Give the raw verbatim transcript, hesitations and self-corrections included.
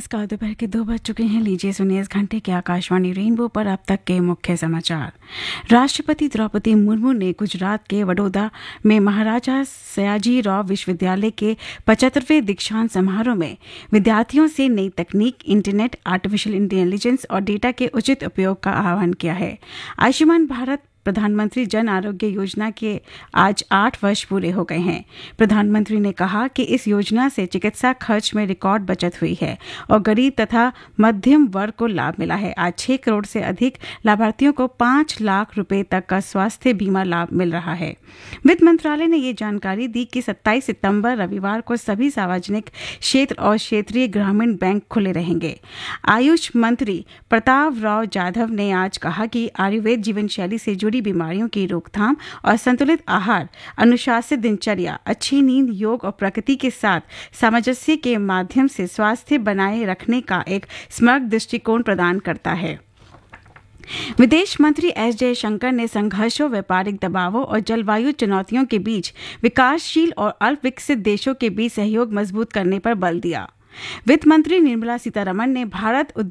नमस्कार। दोपहर के दो बज चुके हैं। लीजिए सुनिए इस घंटे के आकाशवाणी रेनबो पर अब तक के मुख्य समाचार। राष्ट्रपति द्रौपदी मुर्मू ने गुजरात के वडोदरा में महाराजा सयाजीराव विश्वविद्यालय के पचहत्तरवें दीक्षांत समारोह में विद्यार्थियों से नई तकनीक, इंटरनेट, आर्टिफिशियल इंटेलिजेंस और डेटा के उचित उपयोग का आह्वान किया है। आयुष्मान भारत प्रधानमंत्री जन आरोग्य योजना के आज आठ वर्ष पूरे हो गए हैं। प्रधानमंत्री ने कहा कि इस योजना से चिकित्सा खर्च में रिकॉर्ड बचत हुई है और गरीब तथा मध्यम वर्ग को लाभ मिला है। आज छह करोड़ से अधिक लाभार्थियों को पांच लाख रुपए तक का स्वास्थ्य बीमा लाभ मिल रहा है। वित्त मंत्रालय ने ये जानकारी दी कि सत्ताईस सितंबर रविवार को सभी सार्वजनिक क्षेत्र और क्षेत्रीय ग्रामीण बैंक खुले रहेंगे। आयुष मंत्री प्रताप राव जाधव ने आज कहा कि आयुर्वेद जीवन शैली से जुड़ी बीमारियों की रोकथाम और संतुलित आहार, अनुशासित दिनचर्या, अच्छी नींद, योग और प्रकृति के साथ सामंजस्य के माध्यम से स्वास्थ्य बनाए रखने का एक समग्र दृष्टिकोण प्रदान करता है। विदेश मंत्री एस जयशंकर ने संघर्षों, व्यापारिक दबावों और जलवायु चुनौतियों के बीच विकासशील और अल्प विकसित देशों के बीच सहयोग मजबूत करने पर बल दिया। वित्त मंत्री निर्मला सीतारमण ने भारत